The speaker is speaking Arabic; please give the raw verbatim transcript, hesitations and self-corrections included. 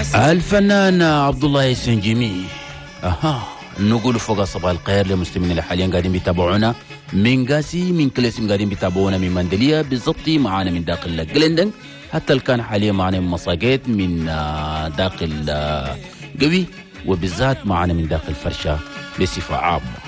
الفنان عبد الله السنجمي. اها نقول فوق صباح الخير للمستمعين اللي حاليا قاعدين بيتابعونا من قاسي من كلاسيم، قاعدين بيتابعونا من مندلية بالضبط، معانا من داخل جلندن، حتى اللي كان حاليا معانا من مساقيت، من داخل قوي، وبالذات معانا من داخل فرشة بصفة عامة.